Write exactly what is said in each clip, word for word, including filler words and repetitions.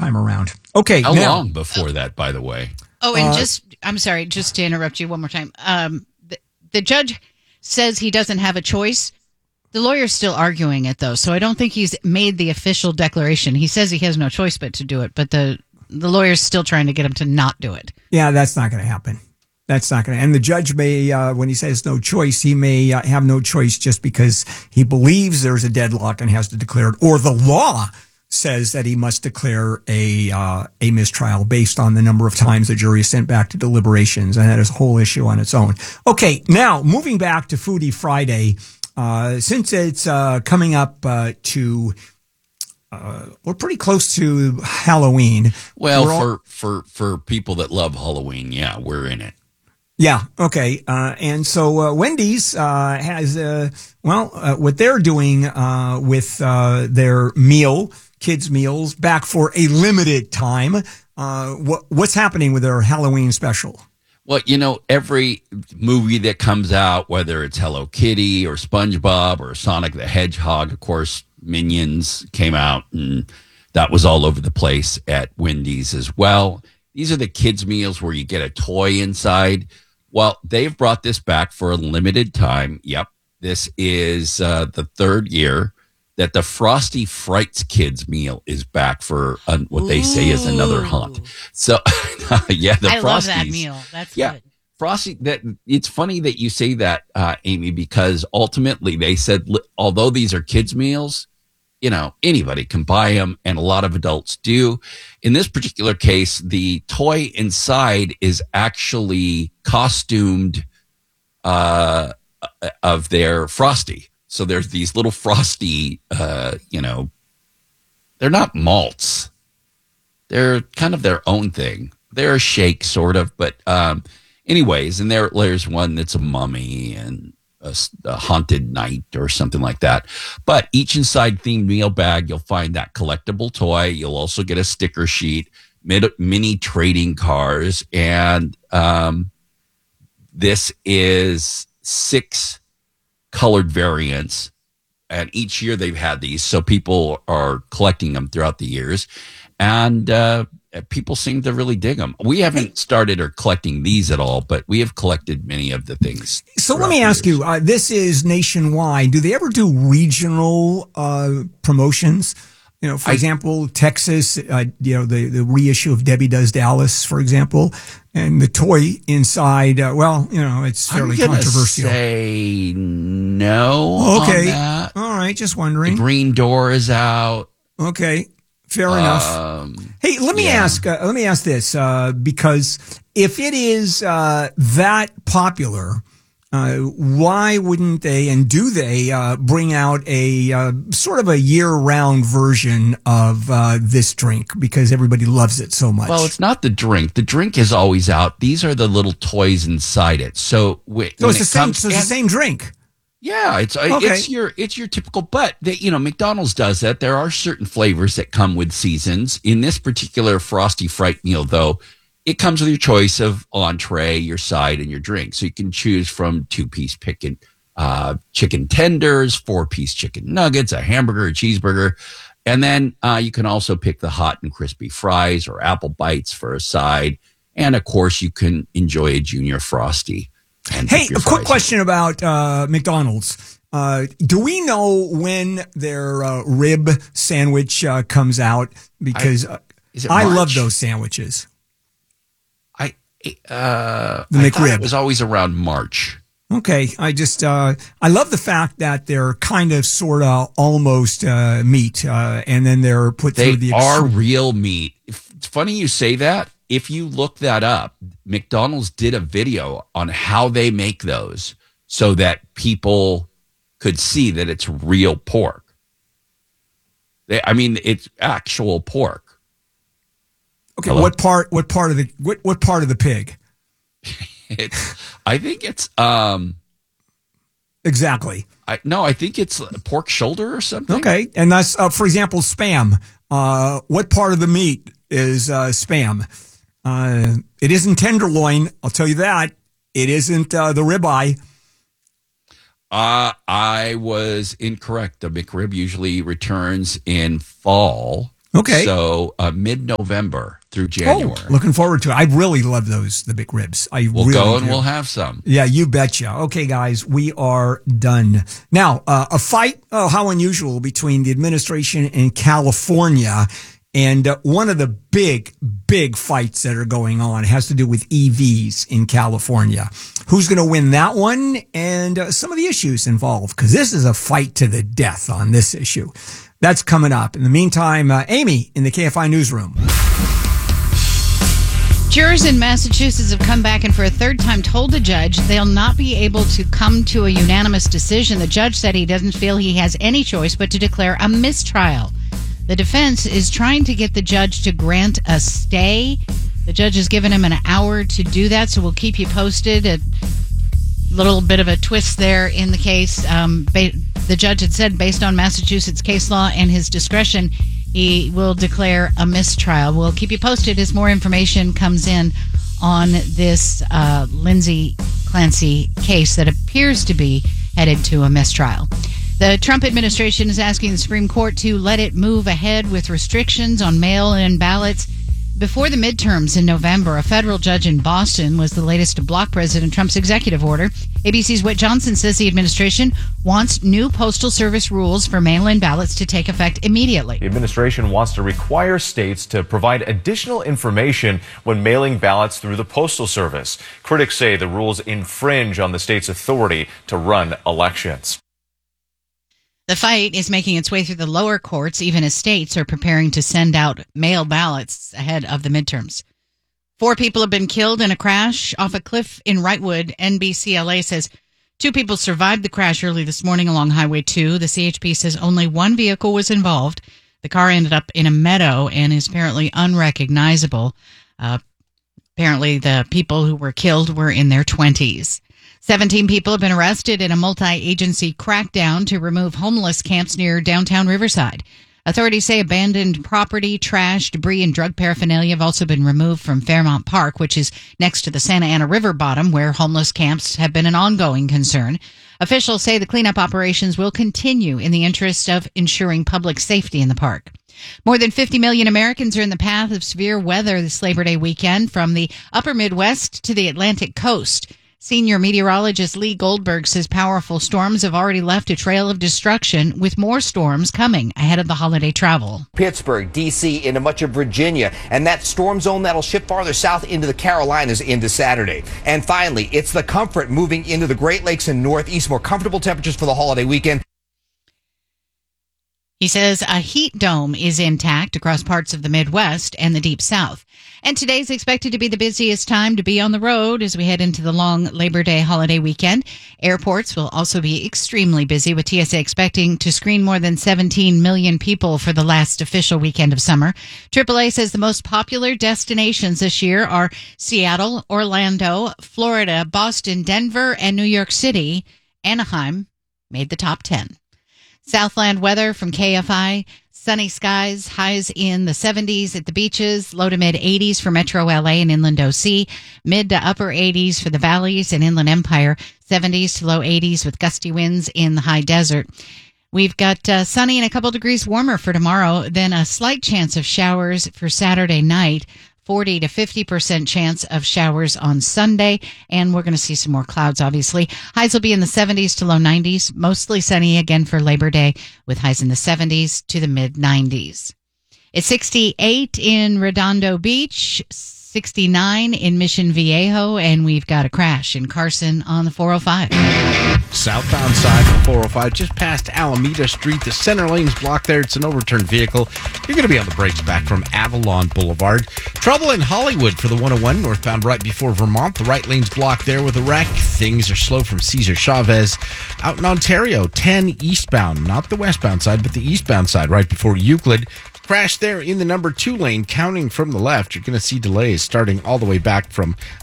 time around. Okay. How now, long before that, by the way? Oh, and Uh, just, I'm sorry, just to interrupt you one more time. Um, the, the judge says he doesn't have a choice. The lawyer's still arguing it, though, so I don't think he's made the official declaration. He says he has no choice but to do it, but the, the lawyer's still trying to get him to not do it. Yeah, that's not going to happen. That's not going to. And the judge may, uh, when he says no choice, he may uh, have no choice just because he believes there's a deadlock and has to declare it, or the law says that he must declare a uh, a mistrial based on the number of times the jury is sent back to deliberations, and that is a whole issue on its own. Okay, now moving back to Foodie Friday, uh, since it's uh, coming up uh, to. Uh, we're pretty close to Halloween. Well, all- for, for, for people that love Halloween, yeah, we're in it. Yeah. Okay. Uh, and so uh, Wendy's uh, has, uh, well, uh, what they're doing uh, with uh, their meal, kids' meals, back for a limited time. Uh, what, what's happening with their Halloween special? Well, you know, every movie that comes out, whether it's Hello Kitty or SpongeBob or Sonic the Hedgehog, of course, Minions came out, and that was all over the place at Wendy's as well. These are the kids' meals where you get a toy inside. Well, they've brought this back for a limited time. Yep. This is uh, the third year that the Frosty Frights Kids meal is back for uh, what they say is another hunt. So, yeah, the I Frosties. love that meal. That's yeah, good. Frosty. That it's funny that you say that, uh, Amy, because ultimately they said, li- although these are kids' meals, you know, anybody can buy them, and a lot of adults do. In this particular case, the toy inside is actually costumed uh, of their Frosty. So there's these little Frosty, uh, you know, they're not malts. They're kind of their own thing. They're a shake, sort of. But um, anyways, and there, there's one that's a mummy and a, a haunted night or something like that. But each inside themed meal bag, you'll find that collectible toy. You'll also get a sticker sheet, mid, mini trading cards, and um, this is six colored variants. And each year they've had these, so people are collecting them throughout the years, and uh, people seem to really dig them. We haven't started or collecting these at all, but we have collected many of the things. So let me ask you, uh, this is nationwide. Do they ever do regional uh, promotions? You know, for I, example, Texas, uh, you know, the, the reissue of Debbie Does Dallas, for example, and the toy inside, uh, well, you know, it's fairly I'm gonna controversial. Say no. Okay. On that. All right. Just wondering. The Green Door is out. Okay. Fair enough. Um, hey, let me yeah. ask, uh, let me ask this, uh, because if it is, uh, that popular, uh, why wouldn't they, and do they, uh, bring out a, uh, sort of a year round version of, uh, this drink because everybody loves it so much? Well, it's not the drink. The drink is always out. These are the little toys inside it. So, wh- so when it's the it same, comes, so it's the same drink. Yeah, it's uh, Okay. it's your it's your typical, but they, you know, McDonald's does that. There are certain flavors that come with seasons. In this particular Frosty Fright meal, though, it comes with your choice of entree, your side, and your drink. So you can choose from two-piece chicken, uh, chicken tenders, four-piece chicken nuggets, a hamburger, a cheeseburger, and then uh, you can also pick the hot and crispy fries or apple bites for a side. And of course, you can enjoy a junior Frosty. And Hey, a quick in. question about uh, McDonald's. Uh, do we know when their uh, rib sandwich uh, comes out? Because I, uh, is it I March? love those sandwiches. I uh, The I thought McRib. it was always around March. Okay, I just uh, I love the fact that they're kind of, sort of, almost uh, meat, uh, and then they're put They through the are extreme- real meat. If, it's funny you say that. If you look that up, McDonald's did a video on how they make those so that people could see that it's real pork. They, I mean, it's actual pork. Okay, Hello? what part? What part of the what? What part of the pig? It's, I think it's um. Exactly. I no, I think it's pork shoulder or something. Okay, and that's uh, for example, spam. Uh, what part of the meat is uh, spam? Uh, it isn't tenderloin. I'll tell you that. It isn't uh, the ribeye. Uh, I was incorrect. The McRib usually returns in fall. Okay. So uh, mid-November through January. Oh, looking forward to it. I really love those, the big ribs. I We'll really go and do. we'll have some. Yeah, you betcha. Okay, guys, we are done. Now, uh, a fight, oh, how unusual, between the administration and California. And uh, one of the big, big fights that are going on has to do with E Vs in California. Who's going to win that one? And uh, some of the issues involved, because this is a fight to the death on this issue. That's coming up. In the meantime, uh, Amy in the K F I newsroom. Jurors in Massachusetts have come back and for a third time told the judge they'll not be able to come to a unanimous decision. The judge said he doesn't feel he has any choice but to declare a mistrial. The defense is trying to get the judge to grant a stay. The judge has given him an hour to do that, so we'll keep you posted. A little bit of a twist there in the case. Um, ba- the judge had said, based on Massachusetts case law and his discretion, he will declare a mistrial. We'll keep you posted as more information comes in on this uh, Lindsay Clancy case that appears to be headed to a mistrial. The Trump administration is asking the Supreme Court to let it move ahead with restrictions on mail-in ballots. Before the midterms in November, a federal judge in Boston was the latest to block President Trump's executive order. A B C's Whit Johnson says the administration wants new Postal Service rules for mail-in ballots to take effect immediately. The administration wants to require states to provide additional information when mailing ballots through the Postal Service. Critics say the rules infringe on the state's authority to run elections. The fight is making its way through the lower courts, even as states are preparing to send out mail ballots ahead of the midterms. Four people have been killed in a crash off a cliff in Wrightwood. N B C L A says two people survived the crash early this morning along Highway two. The C H P says only one vehicle was involved. The car ended up in a meadow and is apparently unrecognizable. Uh, apparently, the people who were killed were in their twenties. seventeen people have been arrested in a multi-agency crackdown to remove homeless camps near downtown Riverside. Authorities say abandoned property, trash, debris, and drug paraphernalia have also been removed from Fairmount Park, which is next to the Santa Ana River bottom, where homeless camps have been an ongoing concern. Officials say the cleanup operations will continue in the interest of ensuring public safety in the park. More than fifty million Americans are in the path of severe weather this Labor Day weekend, from the upper Midwest to the Atlantic coast. Senior meteorologist Lee Goldberg says powerful storms have already left a trail of destruction, with more storms coming ahead of the holiday travel. Pittsburgh, D C, into much of Virginia, and that storm zone that'll shift farther south into the Carolinas into Saturday. And finally, it's the comfort moving into the Great Lakes and Northeast, more comfortable temperatures for the holiday weekend. He says a heat dome is intact across parts of the Midwest and the Deep South. And today's expected to be the busiest time to be on the road as we head into the long Labor Day holiday weekend. Airports will also be extremely busy, with T S A expecting to screen more than seventeen million people for the last official weekend of summer. triple A says the most popular destinations this year are Seattle, Orlando, Florida, Boston, Denver, and New York City. Anaheim made the top ten. Southland weather from K F I. Sunny skies, highs in the seventies at the beaches, low to mid eighties for Metro L A and Inland O C, mid to upper eighties for the valleys and Inland Empire, seventies to low eighties with gusty winds in the high desert. We've got uh, sunny and a couple degrees warmer for tomorrow, then a slight chance of showers for Saturday night. forty to fifty percent chance of showers on Sunday, and we're going to see some more clouds, obviously. Highs will be in the seventies to low nineties, mostly sunny again for Labor Day, with highs in the seventies to the mid nineties. It's sixty-eight in Redondo Beach, sixty-nine in Mission Viejo, and we've got a crash in Carson on the four oh five. Southbound side of the four oh five, just past Alameda Street. The center lane's blocked there. It's an overturned vehicle. You're going to be on the brakes back from Avalon Boulevard. Trouble in Hollywood for the one oh one northbound right before Vermont. The right lane's blocked there with a wreck. Things are slow from Cesar Chavez. Out in Ontario, ten eastbound, not the westbound side, but the eastbound side right before Euclid. Crash there in the number two lane, counting from the left. You're going to see delays starting all the way back from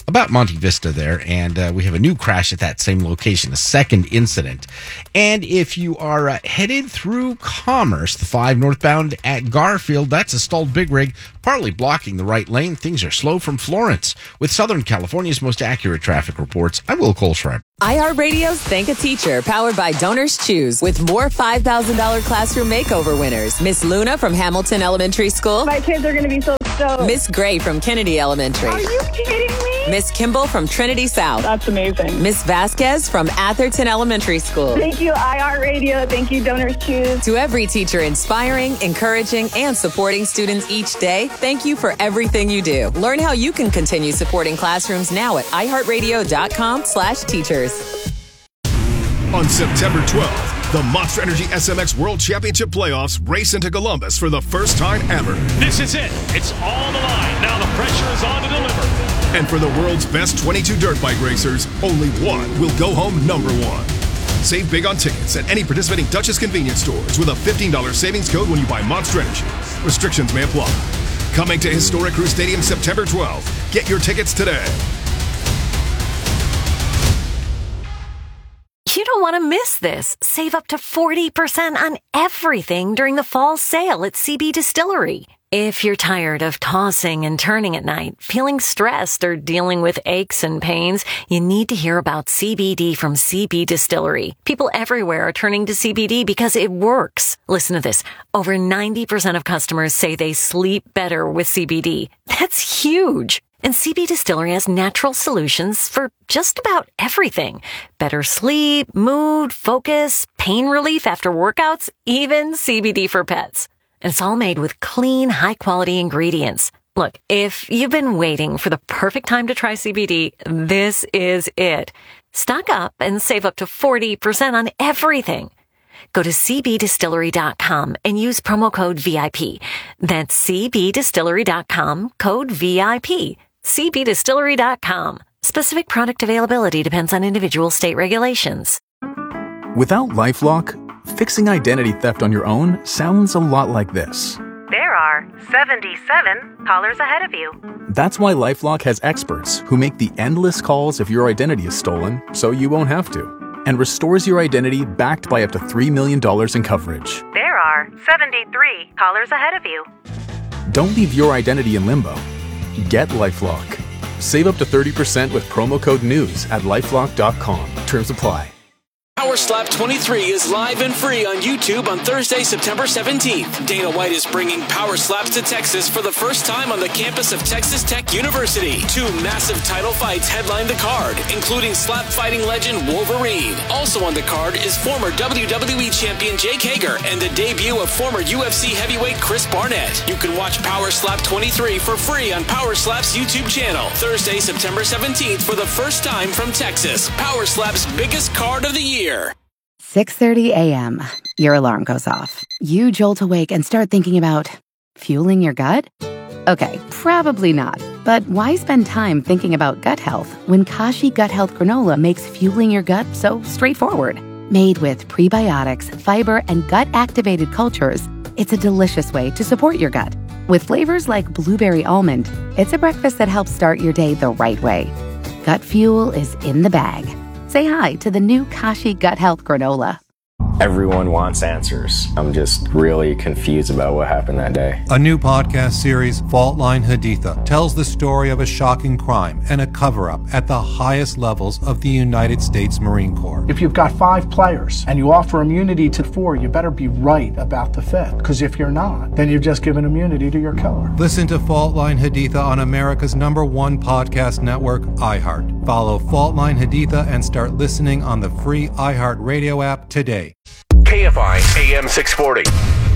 about Monte Vista there, and uh, we have a new crash at that same location, a second incident. And if you are uh, headed through Commerce, the five northbound at Garfield, that's a stalled big rig, partly blocking the right lane. Things are slow from Florence. With Southern California's most accurate traffic reports, I'm Will Kohlschreiber. iHeartRadio's Thank a Teacher, powered by Donors Choose, with more five thousand dollars classroom makeover winners. Miss Luna from Hamilton Elementary School. My kids are going to be so stoked. Miss Gray from Kennedy Elementary. Are you kidding me? Miss Kimball from Trinity South. That's amazing. Miss Vasquez from Atherton Elementary School. Thank you, iHeartRadio. Thank you, Donors Choose. To every teacher inspiring, encouraging, and supporting students each day, thank you for everything you do. Learn how you can continue supporting classrooms now at iHeartRadio.com slash teachers. On September twelfth, the Monster Energy S M X World Championship Playoffs race into Columbus for the first time ever. This is it. It's on the line. Now the pressure is on to deliver. And for the world's best twenty-two dirt bike racers, only one will go home number one. Save big on tickets at any participating Duchess convenience stores with a fifteen dollars savings code when you buy Monster Energy. Restrictions may apply. Coming to historic Crew Stadium September twelfth. Get your tickets today. You don't want to miss this. Save up to forty percent on everything during the fall sale at C B Distillery. If you're tired of tossing and turning at night, feeling stressed, or dealing with aches and pains, you need to hear about C B D from C B Distillery. People everywhere are turning to C B D because it works. Listen to this. Over ninety percent of customers say they sleep better with C B D. That's huge. And C B Distillery has natural solutions for just about everything. Better sleep, mood, focus, pain relief after workouts, even C B D for pets. And it's all made with clean, high-quality ingredients. Look, if you've been waiting for the perfect time to try C B D, this is it. Stock up and save up to forty percent on everything. Go to c b distillery dot com and use promo code V I P. That's c b distillery dot com, code V I P. c b distillery dot com. Specific product availability depends on individual state regulations. Without LifeLock, fixing identity theft on your own sounds a lot like this. There are seventy-seven callers ahead of you. That's why LifeLock has experts who make the endless calls if your identity is stolen, so you won't have to, and restores your identity backed by up to three million dollars in coverage. There are seventy-three callers ahead of you. Don't leave your identity in limbo. Get LifeLock. Save up to thirty percent with promo code NEWS at lifelock dot com. Terms apply. Power Slap twenty-three is live and free on YouTube on Thursday, September seventeenth. Dana White is bringing Power Slaps to Texas for the first time on the campus of Texas Tech University. Two massive title fights headline the card, including slap fighting legend Wolverine. Also on the card is former W W E champion Jake Hager and the debut of former U F C heavyweight Chris Barnett. You can watch Power Slap twenty-three for free on Power Slap's YouTube channel. Thursday, September seventeenth for the first time from Texas. Power Slap's biggest card of the year. six thirty a.m. Your alarm goes off. You jolt awake and start thinking about fueling your gut? Okay, probably not. But why spend time thinking about gut health when Kashi Gut Health Granola makes fueling your gut so straightforward? Made with prebiotics, fiber, and gut-activated cultures, it's a delicious way to support your gut. With flavors like blueberry almond, it's a breakfast that helps start your day the right way. Gut fuel is in the bag. Say hi to the new Kashi Gut Health Granola. Everyone wants answers. I'm just really confused about what happened that day. A new podcast series, Fault Line Haditha, tells the story of a shocking crime and a cover-up at the highest levels of the United States Marine Corps. If you've got five players and you offer immunity to four, you better be right about the fifth. Because if you're not, then you've just given immunity to your killer. Listen to Fault Line Haditha on America's number one podcast network, iHeart. Follow Fault Line Haditha and start listening on the free iHeart Radio app today. K F I A M six forty.